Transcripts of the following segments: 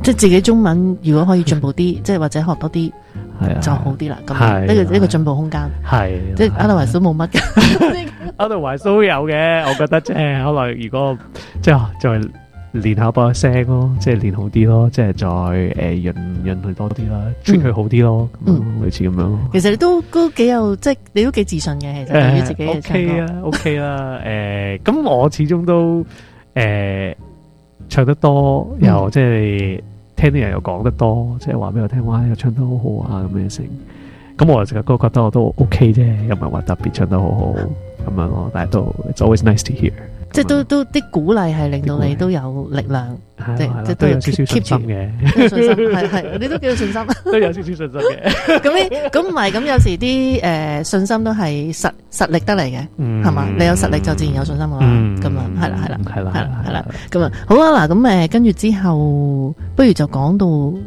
即係自己中文如果可以進步啲，即係或者學多啲，就好啲啦。咁呢個進步空間係， 即係 otherwise 都冇乜嘅。 otherwise 都有嘅，我覺得即係可能如果即係再練下把聲咯，即係練好啲咯，即係再潤佢多啲啦，treat 佢好啲咯，類似咁樣咯。 其實你都幾有，即係你都幾自信嘅，其實對於自己嘅唱歌。 OK 啦，咁我始終都唱得多，又即係聽啲人又講得多，即係話俾我聽，哇，又唱得好好啊咁樣成。咁我就覺得我都 OK 啫，又唔係話特別唱得好好咁樣咯，但係都 it's always nice to hear。即係都啲鼓勵係令到你都有力量，即係都有少少信心嘅， 信心係你都幾有信心， 都有少少信心嘅。 咁唔係咁有時啲信心都係實力得嚟嘅，係嘛？你有實力就自然有信心噶啦，咁啊係啦，咁啊好啊嗱，咁跟住之後，不如就講到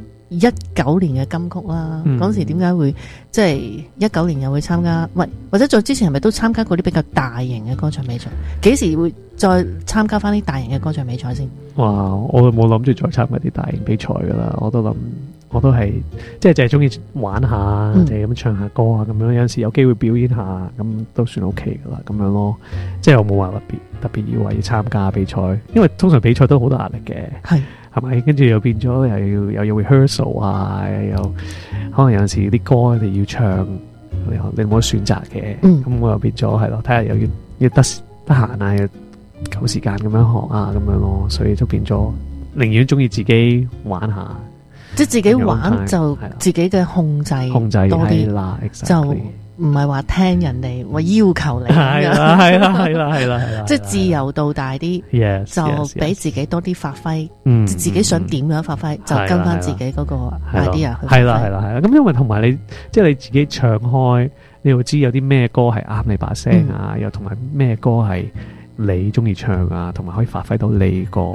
19年嘅金曲啦，嗰時點解會即係19年又會參加？喂，或者再之前係咪都參加過啲比較大型嘅歌唱比賽？幾時會再參加翻啲大型嘅歌唱比賽先？ 哇！我冇諗住再參加啲大型比賽噶啦，我都係即係淨係中意玩下，淨係咁唱下歌啊咁樣。有陣時有機會表演下，咁都算 OK 噶啦，咁樣咯。即係我冇話特別要話要參加比賽，因為通常比賽都好多壓力嘅。係咪？跟住又變咗又要 rehearsal 啊，又可能有陣時啲歌你要唱，你冇得選擇嘅。咁我又變咗係咯，睇下又要得閒啊，要夠時間咁樣學啊，咁樣咯。所以就變咗，寧願中意自己玩下， 即係自己玩就自己嘅控制多啲啦，就唔係話聽人哋話要求你咁樣， 係啦， 即係自由度大啲，就俾自己多啲發揮，自己想點樣發揮就跟翻自己嗰個 idea 去發揮。 係啦，咁因為同埋你即係你自己唱開，你會知有啲咩歌係啱你把聲啊，又同埋咩歌係你中意唱啊，同埋可以發揮到你個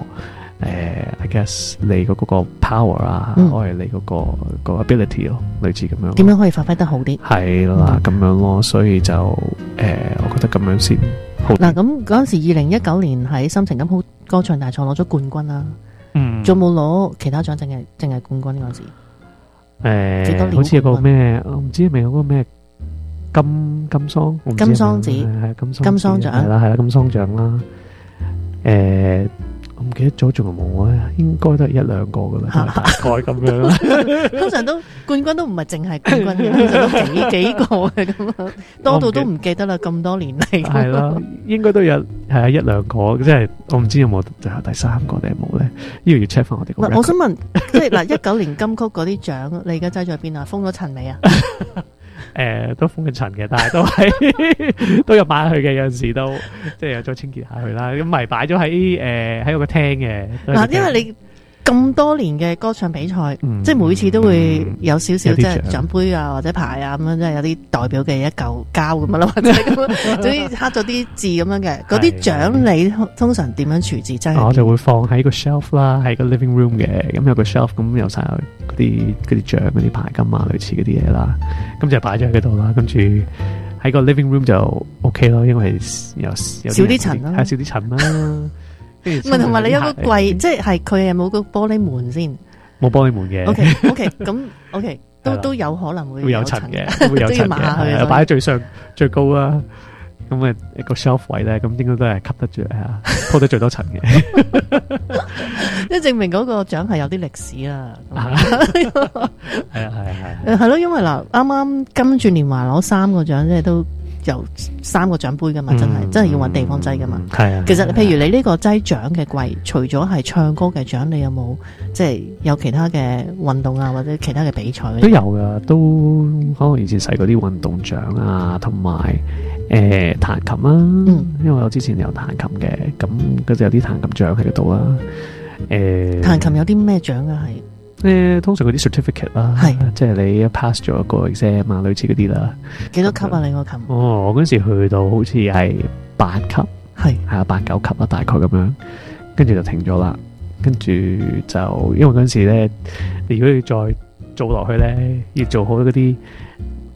I guess 你嗰個 power 啊，或者你嗰個 ability 咯，類似咁樣。 點樣可以發揮得好啲？ 係啦，咁樣咯，所以就我覺得咁樣先好。 嗱，咁嗰陣時2019年喺心情金曲歌唱大賽攞咗冠軍啦，仲冇攞其他獎，淨係冠軍嗰陣時。幾多年？ 好似有個咩，我唔知係咪有個咩金桑子， 金桑獎係啦，金桑獎啦，我唔記得咗仲有冇啊？應該都係一兩個噶啦，大概咁樣啦。 通常都冠軍都唔係淨係冠軍嘅，通常都幾個嘅咁樣，多到都唔記得啦。咁多年嚟， 係啦，應該都有係一兩個，即係我唔知有冇最後第三個定係冇咧？呢個要 check 翻我哋個。 我想問，即係嗱19年金曲嗰啲獎，你而家擠咗喺邊啊？封咗塵未啊？ 都封緊塵嘅，但係都係都有擺去嘅，有陣時都即係有再清潔下去啦。咁咪擺咗喺我個廳嘅。嗱， 因為你咁多年嘅歌唱比賽，即係每次都會有少少即係獎杯啊或者牌啊咁樣，即係有啲代表嘅一嚿膠咁樣啦，或者咁樣，總之刻咗啲字咁樣嘅。嗰啲獎你通常點樣處置？ 我就會放喺個 shelf 啦，喺個 living room 嘅。咁有個 shelf，咁有晒嗰啲獎、嗰啲牌金啊，類似嗰啲嘢啦。咁就擺咗喺嗰度啦。跟住喺個 living room 就 OK 咯，因為有少啲塵啦， 係少啲塵啦。 唔係，同埋你有個櫃，即係佢有冇個玻璃門先？ 冇玻璃門嘅。 OK，咁 OK，都有可能會有塵嘅， 會有塵嘅。擺喺最上最高啦。咁啊一個 shelf 位咧，咁應該都係吸得住啊，鋪得最多塵嘅。 即係證明嗰個獎係有啲歷史啦。 係咯，因為嗱，啱啱金鑽年華攞3個獎，即係都有3個獎杯噶嘛，真係要搵地方擠噶嘛。 係啊。 其實譬如你呢個擠獎嘅櫃，除咗係唱歌嘅獎，你有冇即係有其他嘅運動啊，或者其他嘅比賽？ 都有噶，都可能以前細嗰啲運動獎啊，同埋彈琴啦。因為我之前有彈琴嘅，咁嗰就有啲彈琴獎喺嗰度啦。 彈琴有啲咩獎啊？係通常嗰啲 certificate 啦，即係你 pass 咗一個 exam 啊，類似嗰啲啦。 幾多級啊？你個琴？ 我嗰時去到好似係8級，係啊8、9級啦，大概咁樣，跟住就停咗啦。跟住就因為嗰陣時咧，如果要再做落去咧，要做好嗰啲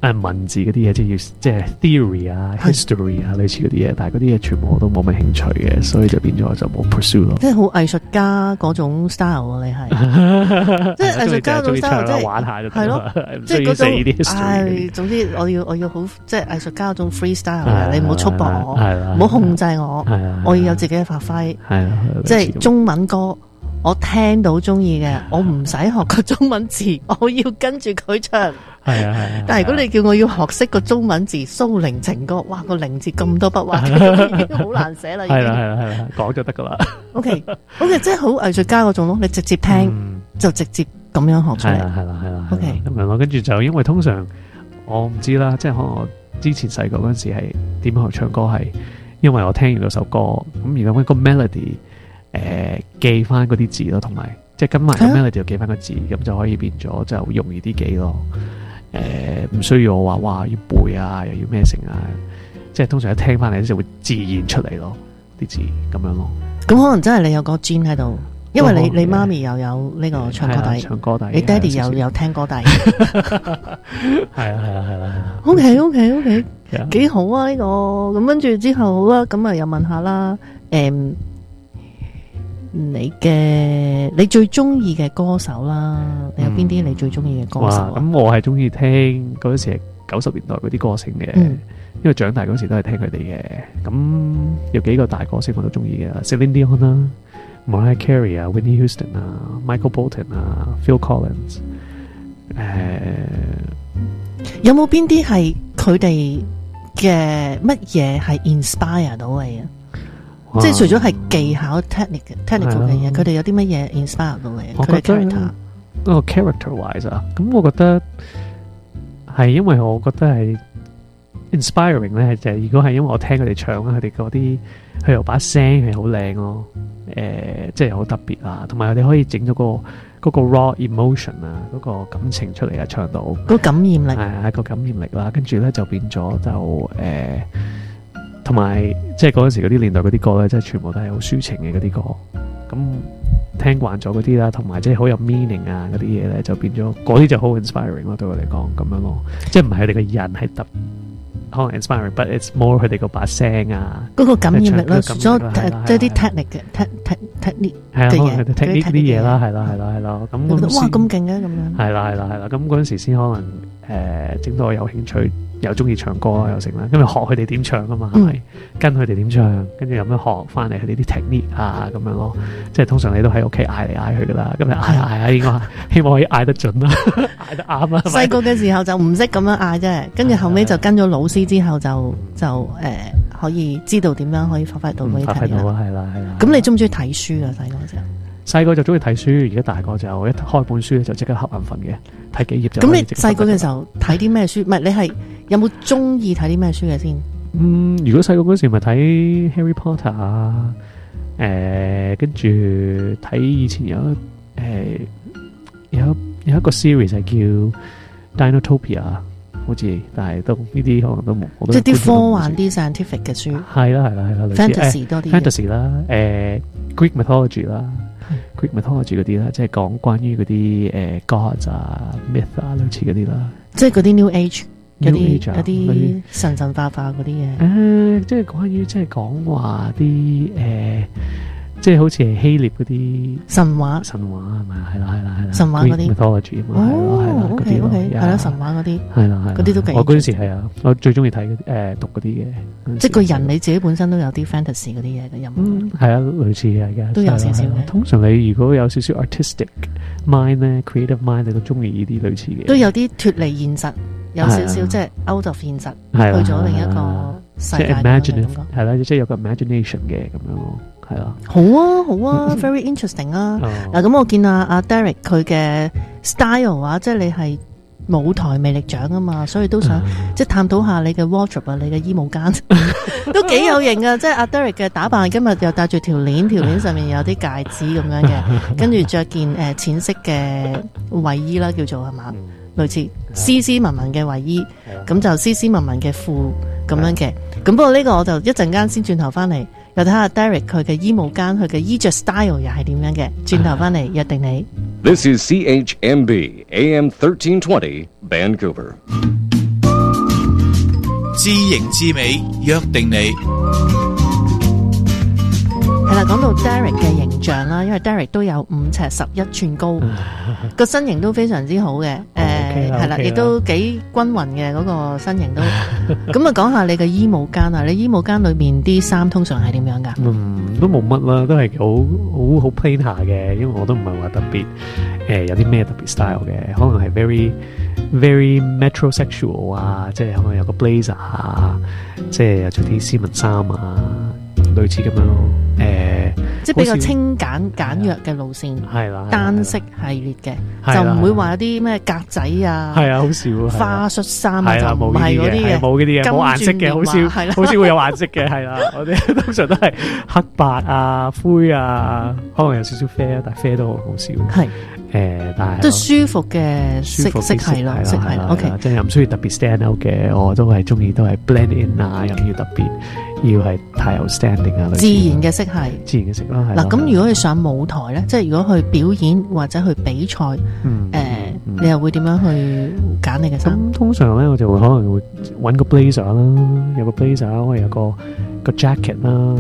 文字嗰啲嘢，即係 theory 啊、history 啊類似嗰啲嘢，但係嗰啲嘢全部我都冇乜興趣嘅，所以就變咗就冇 pursue 咯。 即係好藝術家嗰種 style 啊！你係即係藝術家嗰種 style， 即係玩下就係咯，即係嗰種總之我要好即係藝術家嗰種 freestyle 嘅，你唔好束縛我，唔好控制我，我要有自己嘅發揮。即係中文歌。我聽到中意嘅，我唔使學個中文字，我要跟住佢唱。係啊。但係如果你叫我要學識個中文字，蘇寧情歌，哇個寧字咁多筆畫，已經好難寫啦。係啦，講就得噶啦。 OK， 即係好藝術家嗰種咯，你直接聽就直接咁樣學出嚟。係啦。OK， 咁樣咯。跟住就因為通常我唔知啦，即係可能我之前細個嗰陣時係點學唱歌係，因為我聽完嗰首歌，咁而家個 melody。記翻嗰啲字咯，同埋即係跟埋個 melody 就記翻個字，咁就可以變咗就容易啲記咯。唔需要我話哇要背啊，又要咩成啊，即係通常一聽翻嚟就會自然出嚟咯，啲字咁樣咯。咁可能真係你有個 gene 喺度，因為你媽咪又有呢個唱歌底，你爹哋又有聽歌底，係啦。OK， 幾好啊呢個。咁跟住之後好啦，咁啊又問下啦，你最中意嘅歌手啦，你有邊啲你最中意嘅歌手啊？ 咁我係中意聽嗰陣時係90年代嗰啲歌星嘅，因為長大嗰時都係聽佢哋嘅。咁有幾個大歌星我都中意嘅 ，Celine Dion 啦、Mariah Carey 啊、Whitney Houston 啊、Michael Bolton 啊、Phil Collins。 有冇邊啲係佢哋嘅乜嘢係 inspire 到你啊？即係除咗係技巧 technical 嘅嘢，佢哋有啲乜嘢 inspire 到你？佢哋 character wise 啊，咁我覺得係因為我覺得係 inspiring 咧，就係如果係因為我聽佢哋唱佢哋嗰啲佢又把聲係好靚咯，即係好特別啊，同埋佢哋可以整咗嗰個 raw emotion 啊，嗰個感情出嚟啊，唱到個感染力係個感染力啦，跟住咧就變咗就同埋即係嗰陣時嗰啲年代嗰啲歌咧，即係全部都係好抒情嘅嗰啲歌，咁聽慣咗嗰啲啦，同埋即係好有 meaning 啊嗰啲嘢咧，就變咗嗰啲就好 inspiring 咯，對我嚟講咁樣咯，即係唔係佢哋嘅人係特可能 inspiring，but it's more 佢哋嗰把聲啊， 嗰個感染力啦，即係啲 technique 嘅 technique 嘅嘢 technique 啲嘢啦，係啦，咁哇咁勁嘅咁樣， 係啦，咁嗰陣時先可能整到我有興趣。又中意唱歌啊，又成啦，因為學佢哋點唱啊嘛，係咪？跟佢哋點唱，跟住有咩學翻嚟佢哋啲 technique 啊咁樣咯。即係通常你都喺屋企嗌嚟嗌去噶啦，咁你嗌應該希望可以嗌得準啦，嗌得啱啦。 細個嘅時候就唔識咁樣嗌啫，跟住後尾就跟咗老師之後就可以知道點樣可以發揮到嗰啲 technique。發揮到啊，係啦。咁你中唔中意睇書啊？細個時候？ 細個就中意睇書，而家大個就一開本書就即刻瞌眼瞓嘅，睇幾頁就。咁你細個嘅時候睇啲咩書？唔係你係有冇中意睇啲咩書嘅先？ 如果細個嗰時咪睇 Harry Potter 啊，跟住睇以前有一個 series 係叫 Dinotopia， 好似，但係都呢啲可能都冇。即係啲科幻啲 scientific 嘅書。係啦 ，fantasy 多啲。 fantasy 啦，Greek mythology 啦。Greek mythology 嗰啲啦，即係講關於嗰啲gods 啊、myth 啊類似嗰啲啦， 即係嗰啲 New Age 嗰啲神化嗰啲嘢。 即係關於即係講話啲即係好似係希臘嗰啲神話係咪？係啦， 神話嗰啲 mythology 係啦嗰啲咯， 係啦神話嗰啲係啦， 嗰啲都幾。 我嗰陣時係啊，我最中意睇讀嗰啲嘅。 即係個人你自己本身都有啲 fantasy 嗰啲嘢嘅音樂。 係啊，類似係嘅， 都有少少嘅。 通常你如果有少少 artistic mind 咧 ，creative mind 你都中意呢啲類似嘅。 都有啲脫離現實，有少少即係 out of 現實，去咗另一個世界嘅感覺。 係啦，即係有個 imagination 嘅咁樣咯。係啦， 好啊，very interesting 啊！嗱，咁我見阿 Derek 佢嘅 style 啊，即係你係舞台魅力獎啊嘛，所以都想即係探討下你嘅 wardrobe 啊，你嘅衣帽間都幾有型啊！即係阿 Derek 嘅打扮，今日又戴住條鏈上面有啲戒指咁樣嘅，跟住着件淺色嘅衛衣啦，叫做係嘛，類似斯斯文文嘅衛衣，咁就斯斯文文嘅褲咁樣嘅。咁不過呢個我就一陣間先轉頭翻嚟。又睇下 Derek 佢嘅衣帽間，佢嘅衣着 style 又係點樣嘅？轉頭翻嚟約定你。 This is CHMB AM 1320 Vancouver。 知型知美，約定你。 係啦，講到 Derek 嘅形象啦，因為 Derek 都有5尺11寸高，個身形都非常之好嘅，係啦，亦都幾均勻嘅嗰個身形都。咁啊，講下你嘅衣帽間啊，你衣帽間裏面啲衫通常係點樣噶？ 都冇乜啦，都係好 plain 下嘅，因為我都唔係話特別有啲咩特別 style 嘅，可能係 very metrosexual 啊，即係可能有個 blazer 啊，即係有着啲斯文衫啊，類似咁樣咯。 即係比較清簡約嘅路線， 係啦， 單色系列嘅，就唔會話有啲咩格仔啊， 係啊，好少花恤衫啊，就唔係嗰啲嘅， 冇嗰啲嘅，冇顏色嘅，好少會有顏色嘅，係啦，我哋通常都係黑白啊、灰啊，可能有少少啡啊，但係啡都好少。係但係都舒服嘅色系咯，色系 OK， 即係又唔需要特別 stand out 嘅，我都係中意都係 blend in 啊，又唔要特別要係太有 standing 啊， 自然嘅色系， 自然嘅色啦。 嗱，咁如果你上舞台咧，即係如果去表演或者去比賽，你又會點樣去揀你嘅衫？ 咁通常咧，我就會可能會揾個 blazer 啦，有個 blazer，可能有個 jacket 啦，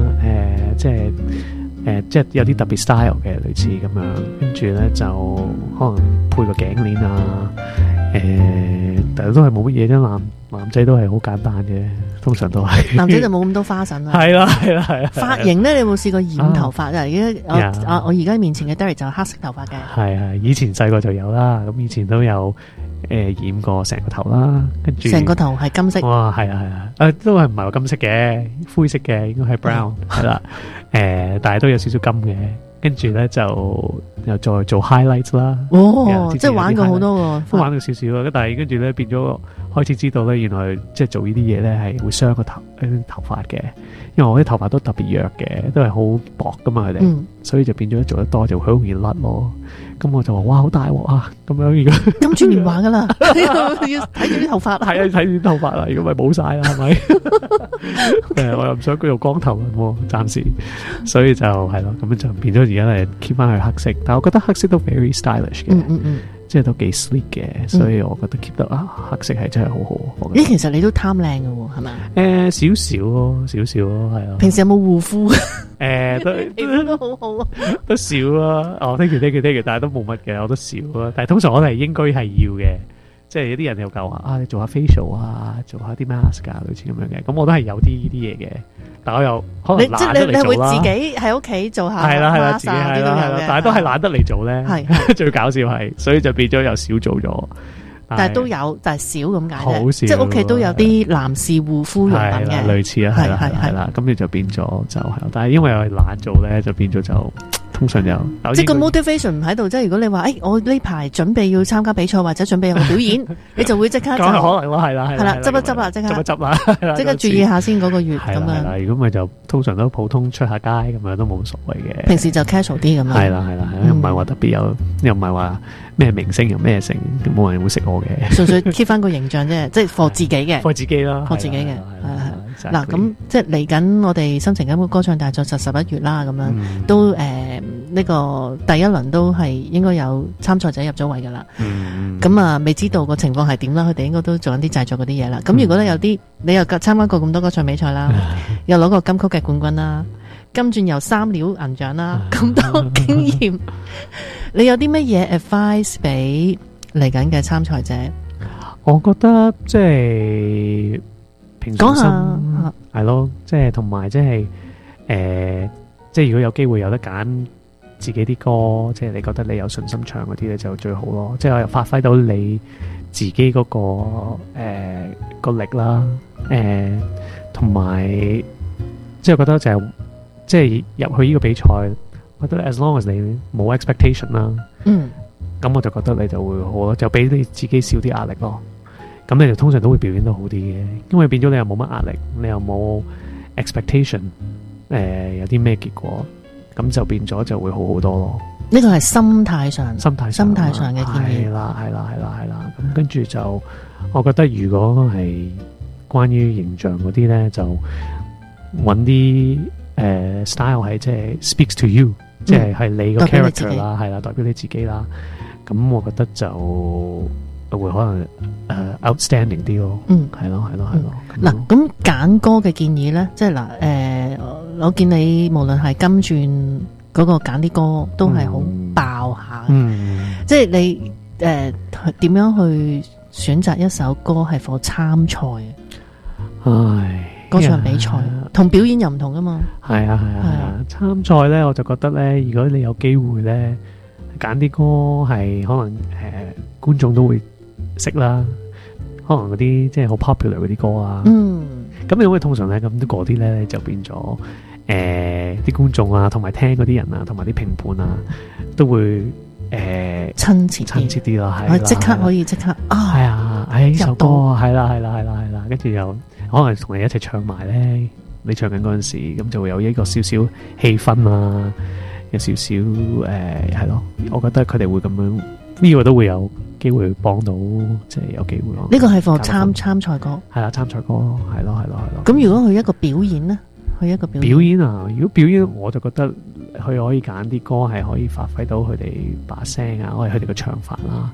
即係有啲特別 style 嘅類似咁樣，跟住咧就可能配個頸鏈啊，但係都係冇乜嘢啫，男仔都係好簡單嘅，通常都係。男仔就冇咁多花臣啦。係啦。髮型咧，你有冇試過染頭髮啊？我而家面前嘅 Derek 就係黑色頭髮嘅。係，以前細個就有啦，咁以前都有染過成個頭啦，跟住成個頭係金色。哇，係啊，都係唔係話金色嘅，灰色嘅，應該係 brown 係啦。但係都有少少金嘅，跟住咧就又再做 highlights 啦。即係玩過好多個，都玩到少少啊！但係跟住咧變咗開始知道咧，原來即係做呢啲嘢咧係會傷個頭髮嘅，因為我啲頭髮都特別弱嘅，都係好薄噶嘛佢哋，所以就變咗做得多就好容易甩咯。咁我就話哇好大鑊啊！咁樣如果金磚年華噶啦，要睇住啲頭髮，係啊睇住啲頭髮啦，如果咪冇晒啦係咪？我又唔想佢做光頭喎，暫時，所以就係咯，咁樣就變咗而家係 keep 翻佢黑色，但係我覺得黑色都 very stylish 嘅，即係都幾 sleek 嘅，所以我覺得 keep 得黑色係真係好好。其實你都貪靚嘅喎，係咪？少少咯，係咯。平時有冇護膚？都好好啊，都少啦。thank you， 但係都冇乜嘅，我都少啦。但係通常我哋應該係要嘅，即係有啲人又教話你做下 facial 啊，做下啲 mask 啊，類似咁樣嘅。咁我都係有啲呢啲嘢嘅，但我又可能懶得嚟做啦。你會自己喺屋企做下 mask 自己係啦，但係都係懶得嚟做咧。係最搞笑係，所以就變咗又少做咗。但係都有，但係少咁解啫。好少，即係屋企都有啲男士護膚用品嘅，類似啊，係啦，咁你就變咗就係，但係因為我係懶做咧，就變咗就通常有。即係個 motivation 唔喺度，即係如果你話我呢排準備要參加比賽或者準備去表演，你就會即刻就可能咯，係啦，執一執啦，即刻執啦，即刻注意下先嗰個月咁樣。如果咪就通常都普通出下街咁樣都冇所謂嘅。平時就 casual 啲咁樣。係啦，又唔係話特別有，又唔係話咩明星又咩成，冇人會識我嘅。純粹 keep 翻個形象啫，即係 for 自己嘅。for 自己啦，for 自己嘅。係嗱，咁即係嚟緊我哋心情感歌唱大賽就11月啦，咁樣都呢個第一輪都係應該有參賽者入咗位噶啦。咁啊，未知道個情況係點啦，佢哋應該都做緊啲製作嗰啲嘢啦。咁如果咧有啲你又參加過咁多歌唱比賽啦，又攞過金曲嘅冠軍啦，金鑽又3料銀獎啦，咁多經驗，你有啲乜嘢 advice 俾嚟緊嘅參賽者？我覺得即係平常心係咯，即係同埋即係即係如果有機會有得揀自己啲歌，即係你覺得你有信心唱嗰啲咧就最好咯。即係我又發揮到你自己嗰個力啦，同埋即係覺得就係即係入去呢個比賽，我覺得 as long as 你冇 expectation 啦，咁我就覺得你就會好咯，就俾你自己少啲壓力咯。咁你就通常都會表現得好啲嘅，因為變咗你又冇乜壓力，你又冇 expectation，有啲咩結果，咁就變咗就會好好多咯。呢個係心態上嘅建議。係啦。咁跟住就，我覺得如果係關於形象嗰啲咧，就揾啲style 係即係 speaks to you，即係你個 character 啦，係啦，代表你自己啦。咁我覺得就會可能outstanding 啲咯。係咯。 嗱，咁揀歌嘅建議咧，即係嗱，我見你無論係金鑽嗰個揀啲歌都係好爆下，即係你點樣去選擇一首歌係 for 參賽？歌唱比賽同表演又唔同噶嘛。係啊，參賽咧，我就覺得咧，如果你有機會咧，揀啲歌係可能觀眾都會識啦，可能嗰啲即係好 popular 嗰啲歌啊。咁你會通常咧，咁嗰啲咧就變咗啲觀眾啊，同埋聽嗰啲人啊，同埋啲評判啊，都會親切啲咯。係即刻可以即刻係啊，呢首歌係啦，跟住又可能同你一齊唱埋咧，你唱緊嗰陣時，咁就會有一個少少氣氛啊，有少少係咯。我覺得佢哋會咁樣，呢個都會有機會幫到，即係有機會咯。呢個係 for 參賽歌，係啦，參賽歌，係咯。咁如果佢一個表演咧，表演啊，如果表演，我就覺得佢可以揀啲歌係可以發揮到佢哋把聲啊，或者佢哋嘅唱法啦。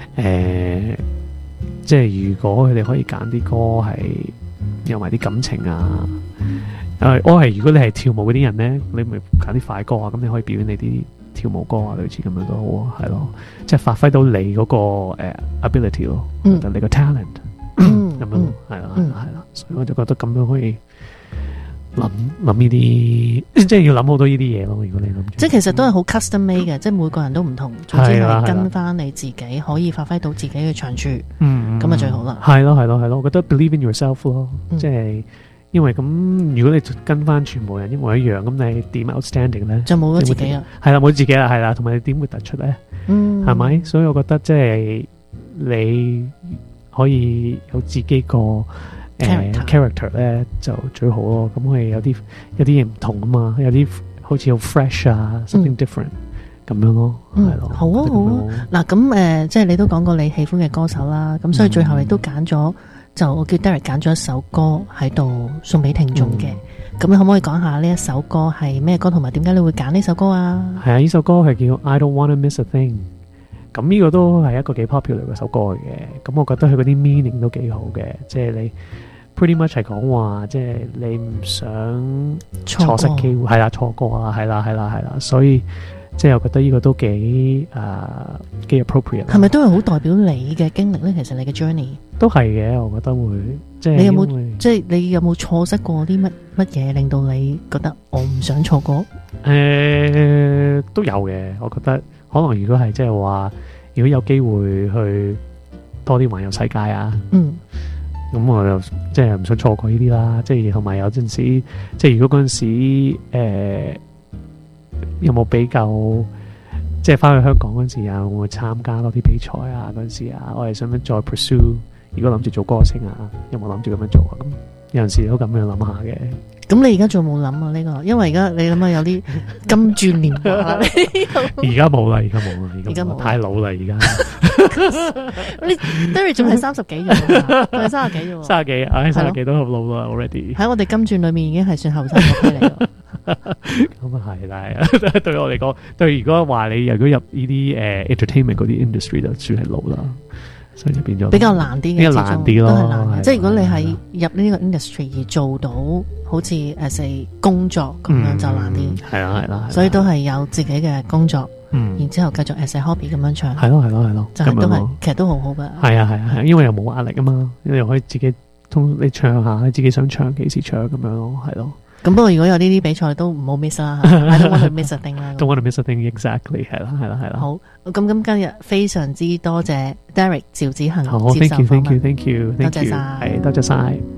即係如果佢哋可以揀啲歌係有埋啲感情啊，如果你係跳舞嗰啲人咧，你咪揀啲快歌啊，咁你可以表演你啲跳舞歌啊，類似咁樣都好啊，係咯，即係發揮到你嗰個ability 咯，你個 talent 咁樣，係啦，所以我就覺得咁樣可以諗呢啲，即係要諗好多呢啲嘢咯。如果你諗住，即係其實都係好 custom made 嘅，即係每個人都唔同，總之係跟翻你自己可以發揮到自己嘅長處，咁啊最好啦。係咯，我覺得 believe in yourself 咯，即係因為咁，如果你跟翻全部人一模一樣，咁你點 outstanding 咧？就冇咗自己啦。係啦，冇自己啦，係啦，同埋你點會突出咧？係咪？所以我覺得即係你可以有自己個character 咧就最好咯。咁佢有啲嘢唔同啊嘛，有啲好似好 fresh 啊 something different 咁樣咯，係咯。好啊。嗱咁即係你都講過你喜歡嘅歌手啦，咁所以最後你都揀咗，就我叫 Derek 揀咗一首歌喺度送俾聽眾嘅。咁你可唔可以講下呢一首歌係咩歌，同埋點解你會揀呢首歌啊？係啊，呢首歌係叫 I Don't Wanna Miss a Thing。咁呢個都係一個幾 popular 嘅首歌嚟嘅。咁我覺得佢嗰啲 meaning 都幾好嘅，即係你 pretty much 係講話，即係你唔想錯失機會，係啦，錯過啊，係啦，所以即係我覺得呢個都幾 appropriate。係咪都係好代表你嘅經歷咧？其實你嘅 journey 都係嘅，我覺得會。即係你有冇即係你有冇錯失過啲乜嘢，令到你覺得我唔想錯過？都有嘅，我覺得可能如果係即係話，如果有機會去多啲環遊世界啊，咁我就即係唔想錯過呢啲啦。即係同埋有陣時，即係如果嗰陣時有冇比較，即係翻去香港嗰陣時啊，會唔會參加多啲比賽啊？嗰陣時啊，我哋想唔想再 pursue？如果諗住做歌星啊，有冇諗住咁樣做啊？咁有陣時都咁樣諗下嘅。咁你而家仲冇諗啊？呢個，因為而家你諗下有啲金鑽年華啦。而家冇啦，而家冇，太老啦，而家。你 Derek 仲係30幾啫，仲係30幾啫。30幾都好老啦 already。喺我哋金鑽裏面已經係算後生嗰批嚟㗎。咁啊係啦，對我嚟講，對如果話你如果入呢啲entertainment 嗰啲 industry 就算係老啦。所以就變咗比較難啲嘅，比較難啲咯。都係難嘅，即係如果你係入呢個 industry 而做到好似 as a 工作咁樣就難啲。係啦，所以都係有自己嘅工作，然之後繼續 as a hobby 咁樣唱。係咯，就係都係，其實都好好噶。係啊，因為又冇壓力啊嘛，你又可以自己你唱下，你自己想唱幾時唱咁樣咯，係咯。咁不過如果有呢啲比賽都唔好 miss 啦，I don't want to miss a thing 啦。Don't want to miss a thing exactly， 係啦。好，咁今日非常之多謝 Derek 趙子恒接受訪問。好，thank you，多謝晒。